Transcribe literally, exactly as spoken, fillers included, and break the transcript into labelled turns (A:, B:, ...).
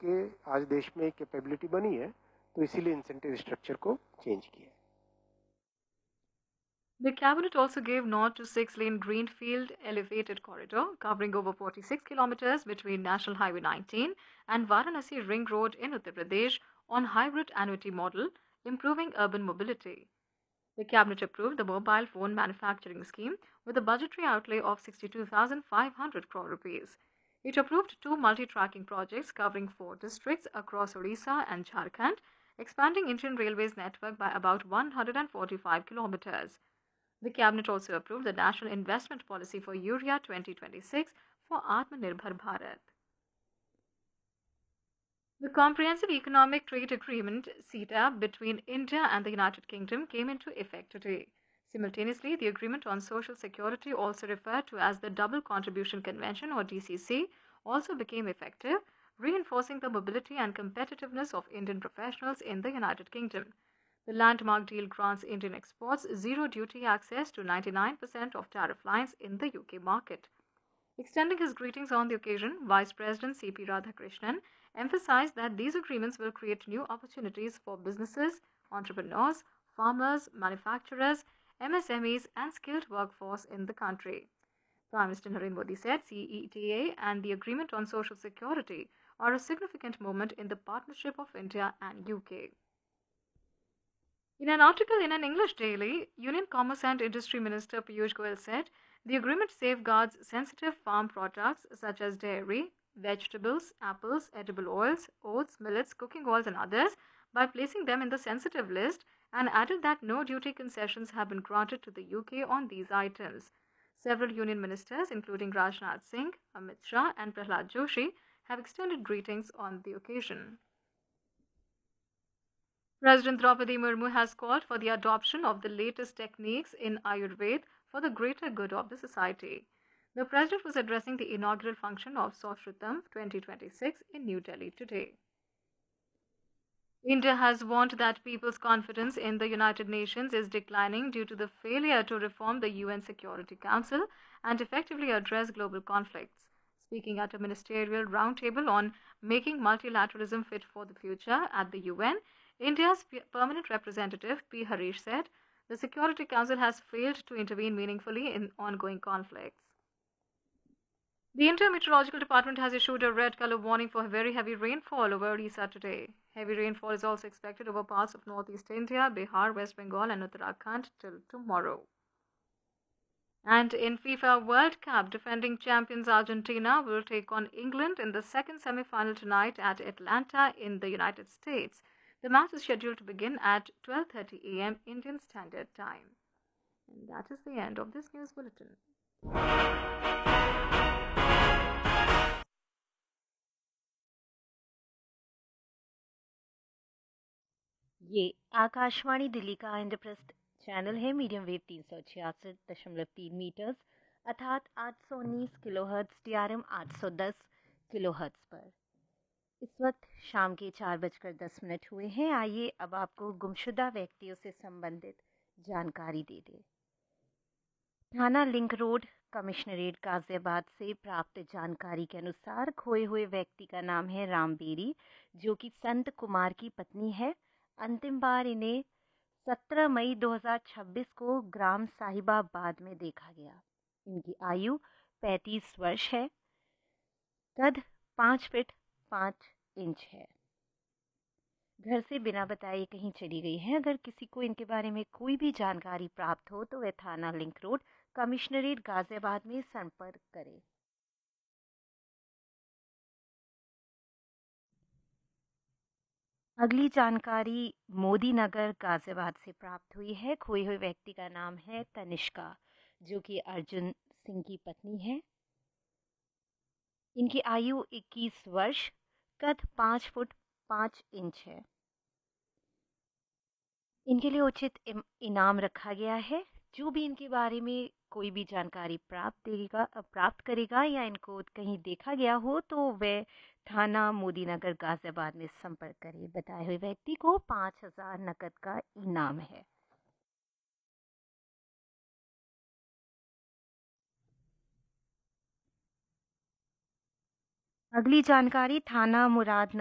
A: के आज देश में कैपेबिलिटी बनी है, तो इसीलिए इंसेंटिव स्ट्रक्चर को चेंज किया है।
B: The cabinet also gave nod to six-lane greenfield elevated corridor covering over forty-six kilometers between National Highway nineteen and Varanasi Ring Road in Uttar Pradesh on hybrid annuity model, improving urban mobility. The cabinet approved the mobile phone manufacturing scheme with a budgetary outlay of sixty-two thousand five hundred crore rupees. It approved two multi-tracking projects covering four districts across Odisha and Jharkhand, expanding Indian Railways network by about one hundred forty-five kilometers. The cabinet also approved the National Investment Policy for Urea twenty twenty-six for Atmanirbhar Bharat. The Comprehensive Economic Trade Agreement (C E T A) between India and the United Kingdom came into effect today. Simultaneously, the Agreement on Social Security, also referred to as the Double Contribution Convention or D C C, also became effective, reinforcing the mobility and competitiveness of Indian professionals in the United Kingdom. The landmark deal grants Indian exports zero duty access to ninety-nine percent of tariff lines in the U K market. Extending his greetings on the occasion, Vice President C P Radhakrishnan emphasized that these agreements will create new opportunities for businesses, entrepreneurs, farmers, manufacturers, M S M Es, and skilled workforce in the country. Prime Minister Narendra Modi said C E T A and the Agreement on Social Security are a significant moment in the partnership of India and U K. In an article in an English daily, Union Commerce and Industry Minister Piyush Goyal said the agreement safeguards sensitive farm products such as dairy, vegetables, apples, edible oils, oats, millets, cooking oils, and others by placing them in the sensitive list, and added that no duty concessions have been granted to the U K on these items. Several union ministers, including Rajnath Singh, Amit Shah, and Prahlad Joshi, have extended greetings on the occasion. President Draupadi Murmu has called for the adoption of the latest techniques in Ayurveda for the greater good of the society. The president was addressing the inaugural function of Saushrutam twenty twenty-six in New Delhi today. India has warned that people's confidence in the United Nations is declining due to the failure to reform the U N Security Council and effectively address global conflicts. Speaking at a ministerial roundtable on making multilateralism fit for the future at the U N, India's permanent representative P. Harish said the Security Council has failed to intervene meaningfully in ongoing conflicts. The India Meteorological Department has issued a red color warning for very heavy rainfall over Odisha today. Heavy rainfall is also expected over parts of northeast India, Bihar, West Bengal, and Uttarakhand till tomorrow. And in FIFA World Cup, defending champions Argentina will take on England in the second semi-final tonight at Atlanta in the United States. The match is scheduled to begin at twelve thirty a m Indian Standard Time. And that is the end of this news bulletin.
C: ये आकाशवाणी दिल्ली का Indraprastha channel है, medium wave तीन सौ छियासठ दशमलव तीन metres अर्थात आठ सौ उन्नीस किलोहर्ट्ज, टी आर एम आठ सौ दस किलोहर्ट्ज पर। इस वक्त शाम के चार बजकर दस मिनट हुए हैं। आइए अब आपको गुमशुदा व्यक्तियों से संबंधित जानकारी दे दें। थाना लिंक रोड कमिश्नरेट गाजियाबाद से प्राप्त जानकारी के अनुसार खोए हुए व्यक्ति का नाम है राम बेरी, जो कि संत कुमार की पत्नी है। अंतिम बार इन्हें सत्रह मई दो हज़ार छब्बीस को ग्राम साहिबाबाद में देखा गया। इनकी आयु पैंतीस वर्ष है। कद पाँच फीट पाँच इंच है। घर से बिना बताए कहीं चली गई है। अगर किसी को इनके बारे में कोई भी जानकारी प्राप्त हो तो वह थाना लिंक रोड कमिश्नरेट गाजियाबाद में संपर्क करें। अगली जानकारी मोदी नगर गाजियाबाद से प्राप्त हुई है। खोए हुए व्यक्ति का नाम है तनिष्का, जो कि अर्जुन सिंह की पत्नी है। इनकी आयु इक्कीस वर्ष, कद पाँच फुट पाँच इंच है। इनके लिए उचित इनाम रखा गया है। जो भी इनके बारे में कोई भी जानकारी प्राप्त देगा प्राप्त करेगा या इनको कहीं देखा गया हो तो वह थाना मोदी नगर गाजियाबाद में संपर्क करे। बताए हुए व्यक्ति को पाँच हजार नकद का इनाम है। अगली जानकारी थाना मुराद